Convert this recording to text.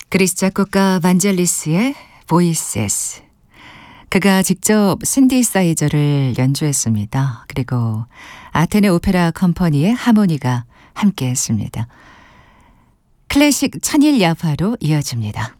그리스 작곡가 반젤리스의 보이세스. 그가 직접 신디사이저를 연주했습니다. 그리고 아테네 오페라 컴퍼니의 하모니가 함께했습니다. 클래식 천일 야화로 이어집니다.